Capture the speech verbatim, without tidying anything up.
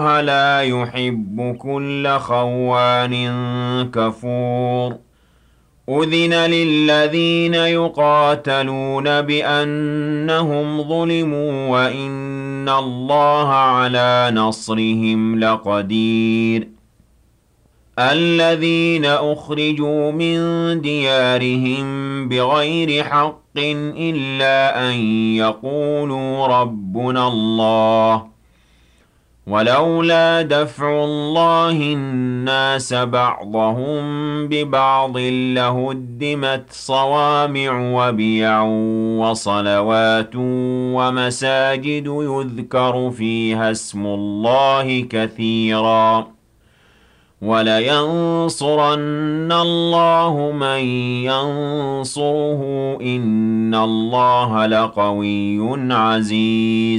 لا يحب كل خوان كفور أذن للذين يقاتلون بأنهم ظلموا وإن الله على نصرهم لقدير الذين أخرجوا من ديارهم بغير حق إلا أن يقولوا ربنا الله ولولا دفع الله الناس بعضهم ببعض لهدمت صوامع وبيع وصلوات ومساجد يذكر فيها اسم الله كثيرا ولينصرن الله من ينصره إن الله لقوي عزيز